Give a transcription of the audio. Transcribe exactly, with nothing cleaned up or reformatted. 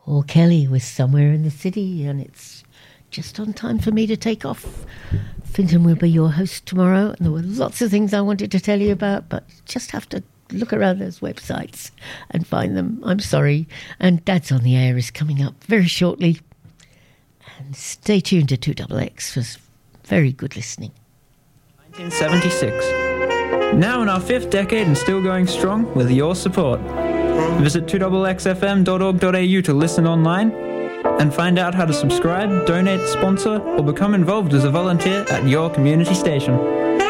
Or Kelly was somewhere in the city, and it's just on time for me to take off. Fintan will be your host tomorrow, and there were lots of things I wanted to tell you about, but just have to look around those websites and find them. I'm sorry. And Dad's on the Air is coming up very shortly. And stay tuned to two X X for very good listening. nineteen seventy-six. Now in our fifth decade and still going strong with your support. Visit two X X F M dot org dot A U to listen online and find out how to subscribe, donate, sponsor, or become involved as a volunteer at your community station.